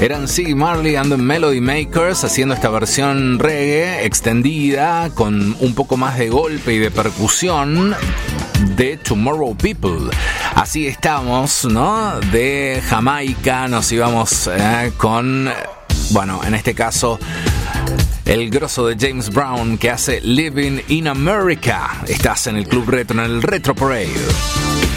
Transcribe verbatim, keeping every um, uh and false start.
Eran Ziggy Marley and the Melody Makers haciendo esta versión reggae extendida con un poco más de golpe y de percusión de Tomorrow People. Así estamos, ¿no? De Jamaica nos íbamos eh, con, bueno, en este caso, el grosso de James Brown que hace Living in America. Estás en el Club Retro, en el Retro Parade.